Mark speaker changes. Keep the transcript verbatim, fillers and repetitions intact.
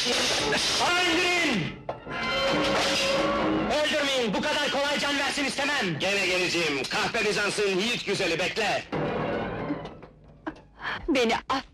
Speaker 1: Bana indirin! Öldürmeyin, bu kadar kolay can versin istemem!
Speaker 2: Gene geleceğim, kahpe Bizans'ın yiğit güzeli bekle!
Speaker 3: Beni affet!